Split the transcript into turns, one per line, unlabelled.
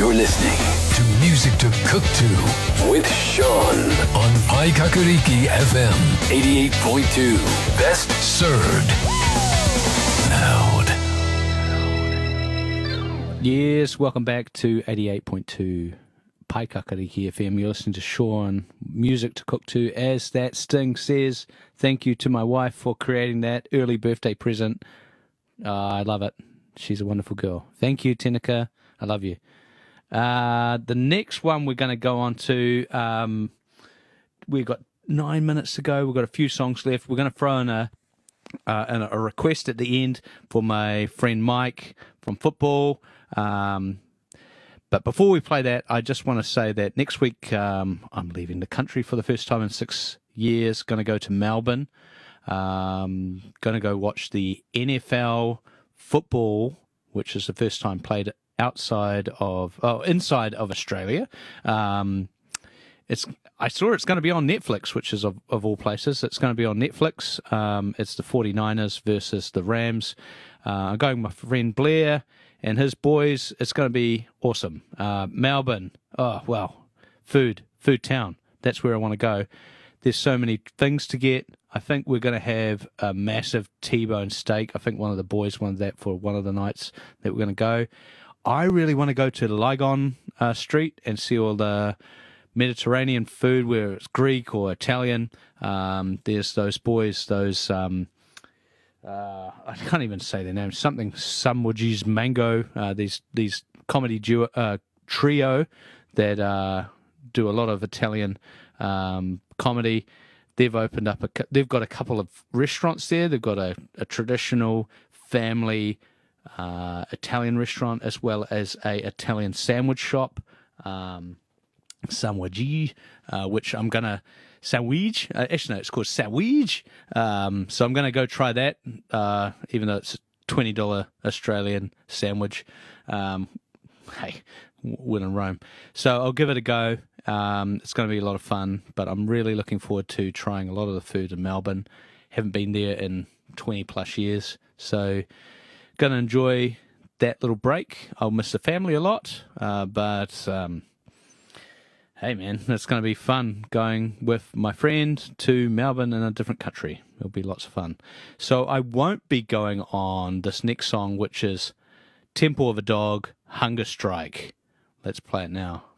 You're listening to Music to Cook To with Sean on Paikakariki FM 88.2. Best Served. Loud.
Yes, welcome back to 88.2 Paikakariki FM. You're listening to Sean, Music to Cook To. As that sting says, thank you to my wife for creating that early birthday present. I love it. She's a wonderful girl. Thank you, Tenika. I love you. The next one we're going to go on to, we've got 9 minutes to go. We've got a few songs left. We're going to throw in a request at the end for my friend Mike from football. But before we play that, I just want to say that next week I'm leaving the country for the first time in 6 years. Going to go to Melbourne. Going to go watch the NFL football, which is the first time played inside of Australia. I saw it's going to be on Netflix, which is of all places. It's going to be on Netflix. It's the 49ers versus the Rams. I'm going with my friend Blair and his boys. It's going to be awesome. Melbourne. Oh, well, food town. That's where I want to go. There's so many things to get. I think we're going to have a massive T-bone steak. I think one of the boys wanted that for one of the nights that we're going to go. I really want to go to Lygon Street and see all the Mediterranean food, whether it's Greek or Italian. There's those boys, I can't even say their names, something Samwaji's Mango, these comedy trio that do a lot of Italian comedy. They've opened up they've got a couple of restaurants there. They've got a traditional family Italian restaurant as well as a Italian sandwich shop, Samwaji, which I'm gonna sandwich. Actually, no, it's called sandwich. So I'm gonna go try that, even though it's a $20 Australian sandwich. Hey, when in Rome. So I'll give it a go. It's going to be a lot of fun, but I'm really looking forward to trying a lot of the food in Melbourne. Haven't been there in 20 plus years, so going to enjoy that little break. I'll miss the family a lot, but hey man, it's going to be fun going with my friend to Melbourne in a different country. It'll be lots of fun. So I won't be going on this next song, which is Temple of a Dog, Hunger Strike. Let's play it now.